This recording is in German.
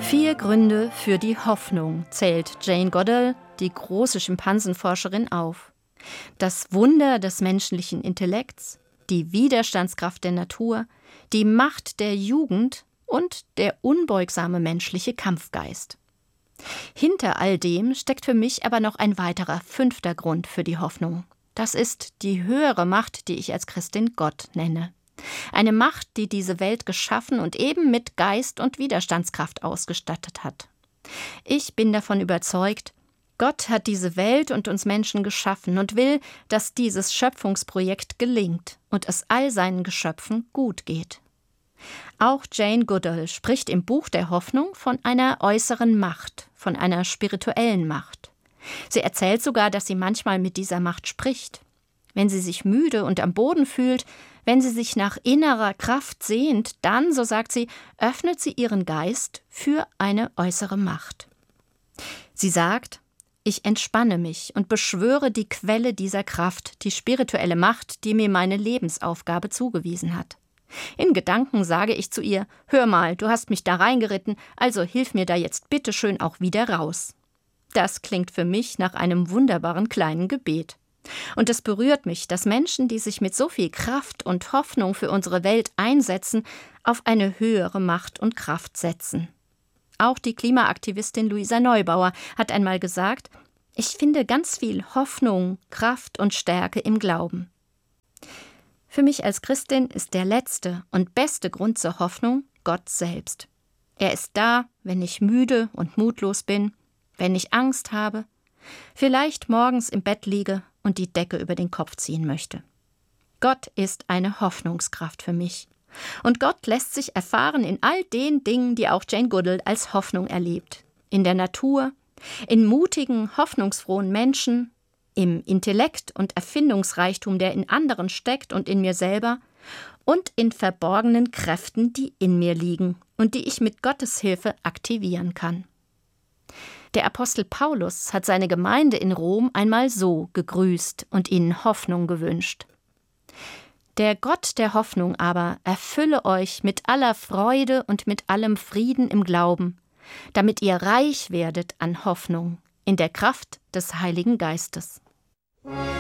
4 Gründe für die Hoffnung zählt Jane Goodall, die große Schimpansenforscherin, auf. Das Wunder des menschlichen Intellekts, die Widerstandskraft der Natur, die Macht der Jugend und der unbeugsame menschliche Kampfgeist. Hinter all dem steckt für mich aber noch ein weiterer 5. Grund für die Hoffnung. Das ist die höhere Macht, die ich als Christin Gott nenne. Eine Macht, die diese Welt geschaffen und eben mit Geist und Widerstandskraft ausgestattet hat. Ich bin davon überzeugt, Gott hat diese Welt und uns Menschen geschaffen und will, dass dieses Schöpfungsprojekt gelingt und es all seinen Geschöpfen gut geht. Auch Jane Goodall spricht im Buch der Hoffnung von einer äußeren Macht, von einer spirituellen Macht. Sie erzählt sogar, dass sie manchmal mit dieser Macht spricht. Wenn sie sich müde und am Boden fühlt, wenn sie sich nach innerer Kraft sehnt, dann, so sagt sie, öffnet sie ihren Geist für eine äußere Macht. Sie sagt: Ich entspanne mich und beschwöre die Quelle dieser Kraft, die spirituelle Macht, die mir meine Lebensaufgabe zugewiesen hat. In Gedanken sage ich zu ihr: Hör mal, du hast mich da reingeritten, also hilf mir da jetzt bitteschön auch wieder raus. Das klingt für mich nach einem wunderbaren kleinen Gebet. Und es berührt mich, dass Menschen, die sich mit so viel Kraft und Hoffnung für unsere Welt einsetzen, auf eine höhere Macht und Kraft setzen. Auch die Klimaaktivistin Luisa Neubauer hat einmal gesagt: Ich finde ganz viel Hoffnung, Kraft und Stärke im Glauben. Für mich als Christin ist der letzte und beste Grund zur Hoffnung Gott selbst. Er ist da, wenn ich müde und mutlos bin, wenn ich Angst habe, vielleicht morgens im Bett liege und die Decke über den Kopf ziehen möchte. Gott ist eine Hoffnungskraft für mich. Und Gott lässt sich erfahren in all den Dingen, die auch Jane Goodall als Hoffnung erlebt. In der Natur, in mutigen, hoffnungsfrohen Menschen, im Intellekt und Erfindungsreichtum, der in anderen steckt und in mir selber, und in verborgenen Kräften, die in mir liegen und die ich mit Gottes Hilfe aktivieren kann. Der Apostel Paulus hat seine Gemeinde in Rom einmal so gegrüßt und ihnen Hoffnung gewünscht. Der Gott der Hoffnung aber erfülle euch mit aller Freude und mit allem Frieden im Glauben, damit ihr reich werdet an Hoffnung in der Kraft des Heiligen Geistes.